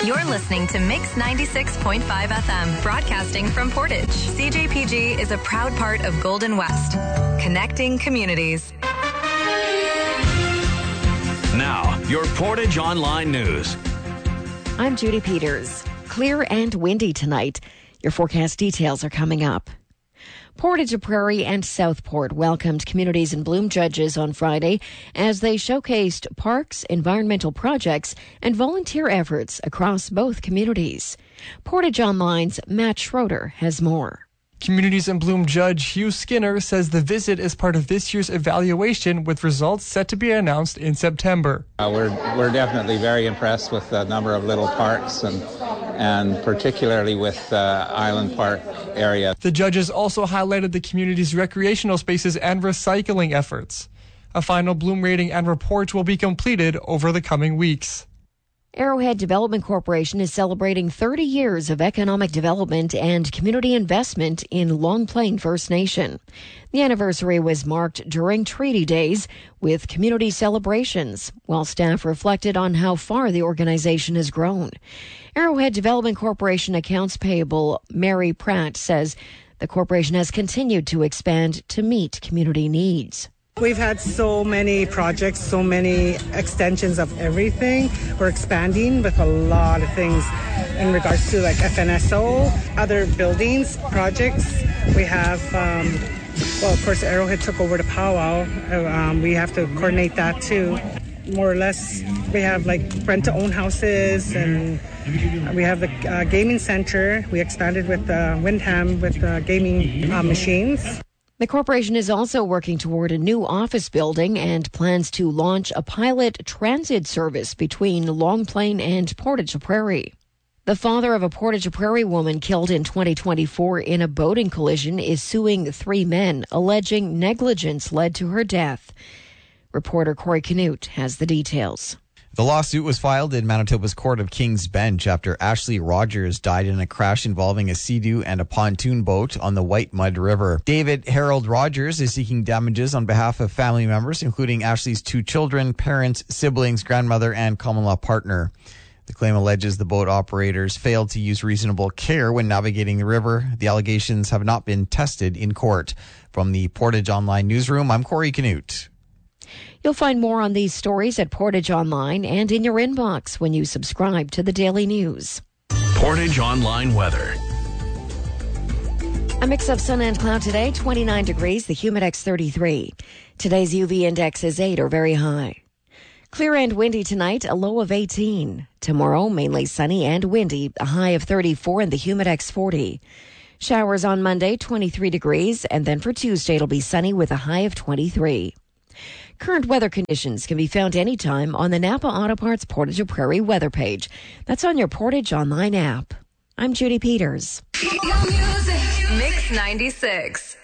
You're listening to Mix 96.5 FM, broadcasting from Portage. CJPG is a proud part of Golden West, connecting communities. Now, your Portage Online News. I'm Judy Peters. Clear and windy tonight. Your forecast details are coming up. Portage Prairie and Southport welcomed Communities in Bloom judges on Friday as they showcased parks, environmental projects, and volunteer efforts across both communities. Portage Online's Matt Schroeder has more. Communities in Bloom Judge Hugh Skinner says the visit is part of this year's evaluation with results set to be announced in September. We're definitely very impressed with the number of little parks and particularly with Island Park area. The judges also highlighted the community's recreational spaces and recycling efforts. A final Bloom rating and report will be completed over the coming weeks. Arrowhead Development Corporation is celebrating 30 years of economic development and community investment in Long Plain First Nation. The anniversary was marked during Treaty Days with community celebrations, while staff reflected on how far the organization has grown. Arrowhead Development Corporation accounts payable Mary Pratt says the corporation has continued to expand to meet community needs. We've had so many projects, so many extensions of everything. We're expanding with a lot of things in regards to like FNSO, other buildings, projects. We have, of course, Arrowhead took over the powwow. We have to coordinate that too. More or less, we have like rent-to-own houses, and we have the gaming center. We expanded with Windham with gaming machines. The corporation is also working toward a new office building and plans to launch a pilot transit service between Long Plain and Portage Prairie. The father of a Portage Prairie woman killed in 2024 in a boating collision is suing 3 men, alleging negligence led to her death. Reporter Corey Canute has the details. The lawsuit was filed in Manitoba's Court of King's Bench after Ashley Rogers died in a crash involving a Sea-Doo and a pontoon boat on the White Mud River. David Harold Rogers is seeking damages on behalf of family members, including Ashley's 2 children, parents, siblings, grandmother, and common-law partner. The claim alleges the boat operators failed to use reasonable care when navigating the river. The allegations have not been tested in court. From the Portage Online newsroom, I'm Corey Canute. You'll find more on these stories at Portage Online and in your inbox when you subscribe to the Daily News. Portage Online weather. A mix of sun and cloud today, 29 degrees, the Humidex 33. Today's UV index is 8 or very high. Clear and windy tonight, a low of 18. Tomorrow, mainly sunny and windy, a high of 34 and the Humidex 40. Showers on Monday, 23 degrees, and then for Tuesday it'll be sunny with a high of 23. Current weather conditions can be found anytime on the Napa Auto Parts Portage Prairie weather page. That's on your Portage Online app. I'm Judy Peters. Mix 96.